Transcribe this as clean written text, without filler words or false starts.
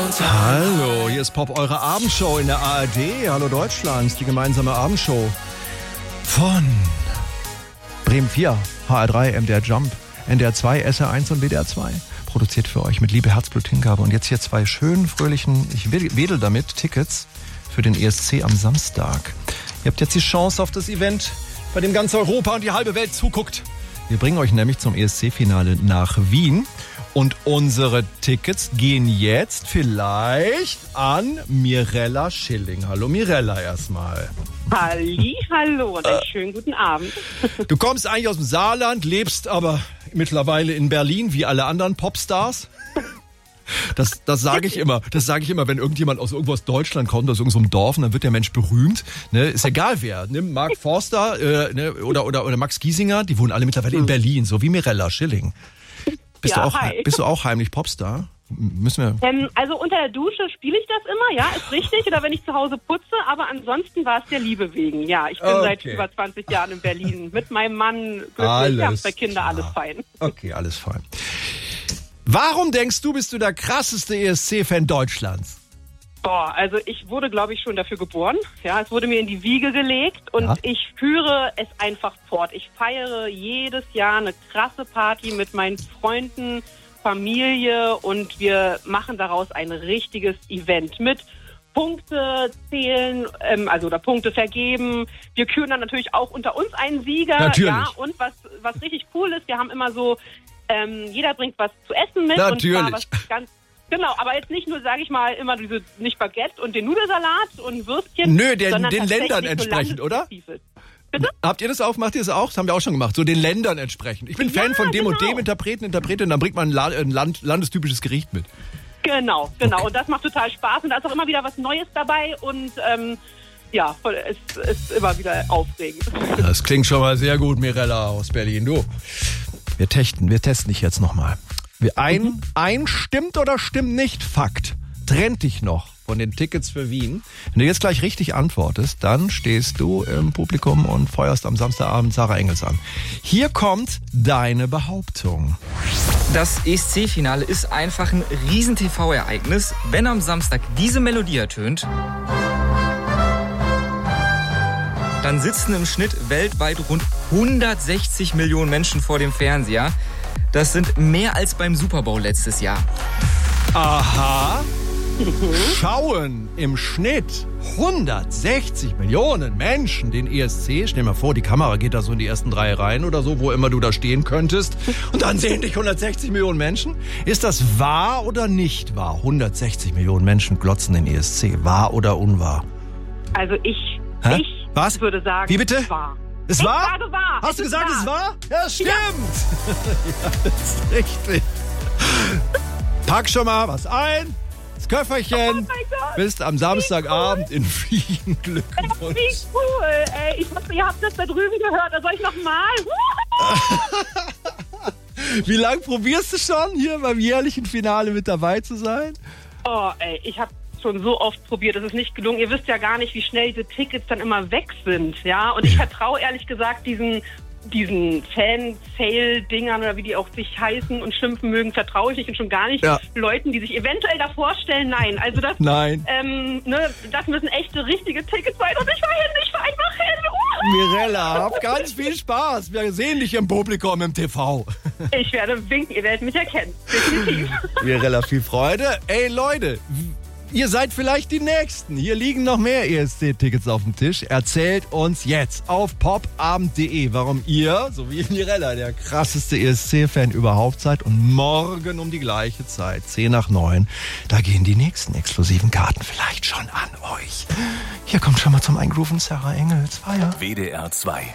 Hallo, hier ist Pop, eure Abendshow in der ARD. Hallo Deutschland, die gemeinsame Abendshow von Bremen 4, HR3, MDR Jump, NDR 2, SR1 und WDR 2. Produziert für euch mit Liebe, Herzblut, Hingabe. Und jetzt hier zwei schönen, fröhlichen, ich wedel damit, Tickets für den ESC am Samstag. Ihr habt jetzt die Chance auf das Event, bei dem ganz Europa und die halbe Welt zuguckt. Wir bringen euch nämlich zum ESC-Finale nach Wien. Und unsere Tickets gehen jetzt vielleicht an Mirella Schilling. Hallo Mirella erstmal. Hallo und einen schönen guten Abend. Du kommst eigentlich aus dem Saarland, lebst aber mittlerweile in Berlin wie alle anderen Popstars. Das sage ich immer. Das sage ich immer, wenn irgendjemand aus irgendwo aus Deutschland kommt, aus irgendeinem Dorf, und dann wird der Mensch berühmt. Ne? Ist egal wer. Ne? Mark Forster oder Max Giesinger, die wohnen alle mittlerweile in Berlin, so wie Mirella Schilling. Bist du auch heimlich Popstar? Müssen wir. Also unter der Dusche spiele ich das immer, ja, ist richtig. Oder wenn ich zu Hause putze, aber ansonsten war es der Liebe wegen. Ja, ich bin seit über 20 Jahren in Berlin mit meinem Mann glücklich. Wir haben zwei Kinder, alles fein. Okay, alles fein. Warum denkst du, bist du der krasseste ESC-Fan Deutschlands? Also ich wurde, glaube ich, schon dafür geboren. Ja, es wurde mir in die Wiege gelegt und ich führe es einfach fort. Ich feiere jedes Jahr eine krasse Party mit meinen Freunden, Familie und wir machen daraus ein richtiges Event mit Punkte zählen, oder Punkte vergeben. Wir küren dann natürlich auch unter uns einen Sieger. Natürlich. Ja, und was richtig cool ist, wir haben immer so, jeder bringt was zu essen mit. Natürlich. Und zwar was ganz Genau, aber jetzt nicht nur, sage ich mal, immer diese nicht Baguette und den Nudelsalat und Würstchen. Nö, den Ländern entsprechend, oder? Bitte? Habt ihr das auch? Macht ihr das auch? Das haben wir auch schon gemacht. So den Ländern entsprechend. Ich bin Fan von dem und dem Interpreten, und dann bringt man ein landestypisches Gericht mit. Genau. Okay. Und das macht total Spaß und da ist auch immer wieder was Neues dabei und es ist immer wieder aufregend. Das klingt schon mal sehr gut, Mirella aus Berlin. Du, wir testen dich jetzt nochmal. Ein stimmt oder stimmt nicht Fakt trennt dich noch von den Tickets für Wien. Wenn du jetzt gleich richtig antwortest, dann stehst du im Publikum und feuerst am Samstagabend Sarah Engels an. Hier kommt deine Behauptung. Das ESC-Finale ist einfach ein Riesen-TV-Ereignis. Wenn am Samstag diese Melodie ertönt, dann sitzen im Schnitt weltweit rund 160 Millionen Menschen vor dem Fernseher. Das sind mehr als beim Super Bowl letztes Jahr. Aha. Schauen im Schnitt 160 Millionen Menschen den ESC. Stell dir mal vor, die Kamera geht da so in die ersten 3 Reihen oder so, wo immer du da stehen könntest. Und dann sehen dich 160 Millionen Menschen. Ist das wahr oder nicht wahr? 160 Millionen Menschen glotzen den ESC. Wahr oder unwahr? Also ich würde sagen, wie bitte? Wahr. Es war? Ich sage wahr. Hast du gesagt, es war? Ja, stimmt. Ja, das ist richtig. Pack schon mal was ein. Das Köfferchen. Oh bist am Samstagabend in Wien. Glückwunsch. Wie cool. Ey, ich wusste, ihr habt das da drüben gehört. Da soll ich nochmal. Wie lange probierst du schon, hier beim jährlichen Finale mit dabei zu sein? Ich habe schon so oft probiert, es ist nicht gelungen. Ihr wisst ja gar nicht, wie schnell diese Tickets dann immer weg sind, ja. Und ich vertraue ehrlich gesagt diesen Fan-Sale-Dingern oder wie die auch sich heißen und schimpfen mögen, vertraue ich nicht und schon gar nicht Leuten, die sich eventuell da vorstellen. Nein, also das, das müssen echte, richtige Tickets sein und ich war einfach hin. Mirella, hab ganz viel Spaß. Wir sehen dich im Publikum im TV. Ich werde winken, ihr werdet mich erkennen. Definitiv. Mirella, viel Freude. Ey Leute, ihr seid vielleicht die Nächsten. Hier liegen noch mehr ESC-Tickets auf dem Tisch. Erzählt uns jetzt auf popabend.de, warum ihr, so wie Mirella, der krasseste ESC-Fan überhaupt seid. Und morgen um die gleiche Zeit, 8:50, da gehen die nächsten exklusiven Karten vielleicht schon an euch. Hier kommt schon mal zum Eingrooven Sarah Engels. Feier. WDR 2